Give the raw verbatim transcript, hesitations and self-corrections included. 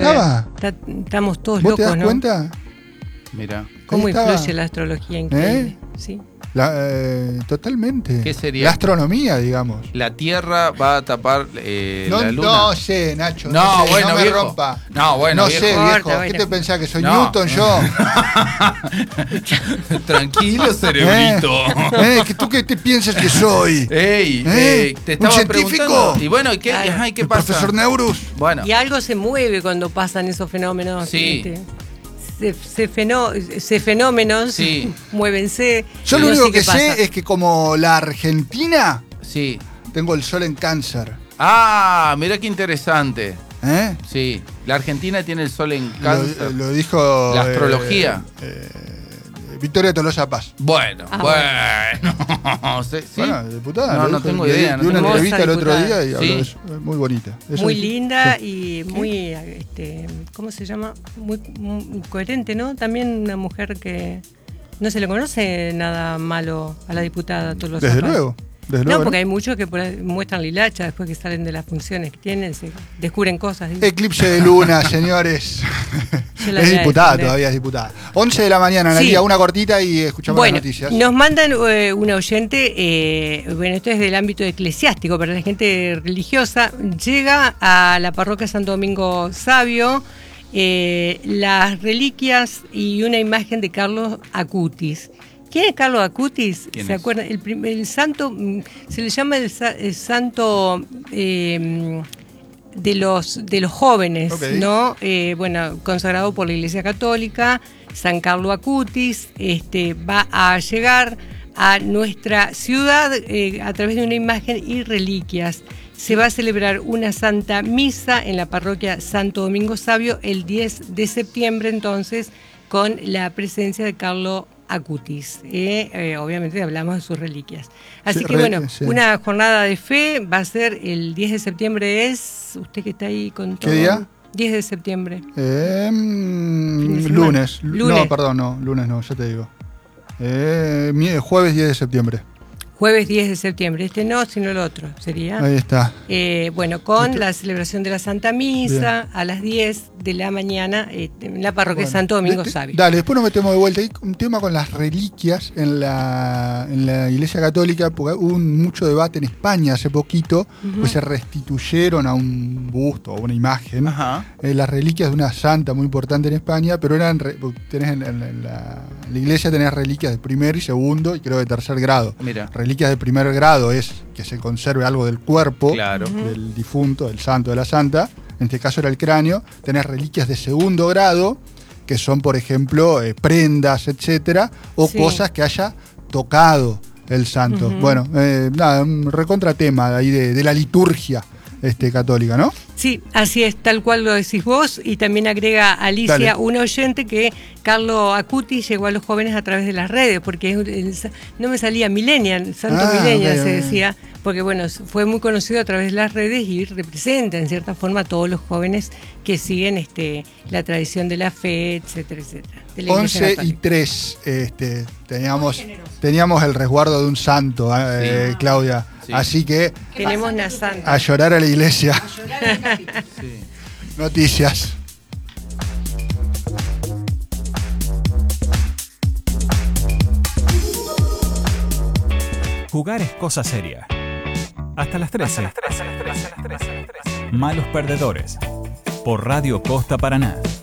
estaba? Está, estamos todos ¿Vos locos, te das ¿no? cuenta? Mira. ¿Cómo Ahí estaba. influye la astrología? Increíble. ¿Eh? Sí. La, eh, totalmente. ¿Qué sería? La astronomía, digamos. La Tierra va a tapar eh, No, la Luna. no sé, Nacho. No, No, sé, bueno, no me viejo. rompa. No, bueno, No viejo. sé, Corta, viejo. bueno. ¿Qué te pensás? ¿Que soy No. Newton yo? Tranquilo, cerebrito. ¿Eh? ¿Que ¿Tú qué te piensas que soy? Ey, ¿Eh? eh, te ¿Un estaba científico? preguntando. Y bueno, ¿y qué, Claro. ajá, ¿y qué ¿El pasa? profesor Neurus? Bueno, Y algo se mueve cuando pasan esos fenómenos. Sí. este, se, se, fenó- se fenómenos, Sí. muévense. Yo y lo no único sé que qué pasa. sé es que como la Argentina, sí. tengo el sol en Cáncer. Ah, mira qué interesante. ¿Eh? Sí, la Argentina tiene el sol en Lo, Cáncer. lo dijo... La astrología. eh, eh, Victoria Tolosa Paz. Bueno, Ah, bueno. Sí, ¿sí? Bueno, diputada. No, lo no dijo, tengo le di- idea, no di una tengo- entrevista el otro Hermosa día y habló Sí. de eso. Es muy bonita. Eso Muy es- linda sí. y muy, este, ¿cómo se llama? Muy, muy coherente, ¿no? También una mujer que no se le conoce nada malo a la diputada Tolosa Desde Paz. luego. Desde No, luego. porque hay muchos que por ahí muestran lilacha después que salen de las funciones que tienen, se descubren cosas. ¿sí? Eclipse de luna, señores. Yo la Es voy a diputada, defender. todavía es diputada. once de la mañana, Sí. Analia, una cortita y escuchamos Bueno, las noticias. nos mandan eh, una oyente, eh, bueno, esto es del ámbito eclesiástico, para la gente religiosa, llega a la parroquia Santo Domingo Sabio eh, las reliquias y una imagen de Carlos Acutis. ¿Quién es Carlos Acutis? ¿Quién ¿Se es? acuerdan? El, prim- el santo, mm, se le llama el, sa- el santo eh, de los de los jóvenes, Ok. ¿no? Eh, bueno, consagrado por la Iglesia Católica, San Carlo Acutis, este, va a llegar a nuestra ciudad eh, a través de una imagen y reliquias. Se va a celebrar una Santa Misa en la parroquia Santo Domingo Sabio el diez de septiembre, entonces, con la presencia de Carlo Acutis. Eh, eh, obviamente hablamos de sus reliquias. Así Sí, que re- bueno, sí. una jornada de fe va a ser el diez de septiembre, es, usted que está ahí con todo. ¿Qué día? diez de septiembre. Eh, mm, Fin de semana. lunes. Lunes. No, perdón, no. Lunes no, ya te digo. Eh, mi- jueves diez de septiembre. Jueves diez de septiembre. Este no, sino el otro. Sería. Ahí está. Eh, bueno, con Este- la celebración de la Santa Misa a las diez de la mañana eh, en la parroquia Bueno, Santo Domingo de- Sabio. Dale, después nos metemos de vuelta. Hay un tema con las reliquias en la, en la Iglesia Católica, porque hubo un- mucho debate en España hace poquito, pues se restituyeron a un busto o una imagen Ajá. eh, las reliquias de una santa muy importante en España, pero eran re- tenés en, en- en la, en la iglesia tenés reliquias de primer y segundo y creo de tercer grado. Mira. Reliquias de primer grado es que se conserve algo del cuerpo Claro. del difunto, del santo, de la santa. En este caso era el cráneo. Tenés reliquias de segundo grado, que son, por ejemplo, eh, prendas, etcétera, o Sí. cosas que haya tocado el santo. Ujú. Bueno, eh, nada, un recontratema ahí de, de la liturgia este, católica, ¿no? Sí, así es, tal cual lo decís vos. Y también agrega Alicia, Dale. un oyente, que Carlo Acuti llegó a los jóvenes a través de las redes, porque es el sa- no me salía Millennial, Santo Ah, Millennial ok, se ok. decía, porque bueno, fue muy conocido a través de las redes y representa en cierta forma a todos los jóvenes que siguen este, la tradición de la fe, etcétera, etcétera. de la Iglesia once y Católica. tres este, teníamos, teníamos el resguardo de un santo, eh, Sí. Claudia. Sí. Así que Tenemos una santa. a llorar a la iglesia. Sí. Noticias. Jugar es cosa seria. Hasta las trece. Malos perdedores. Por Radio Costa Paraná.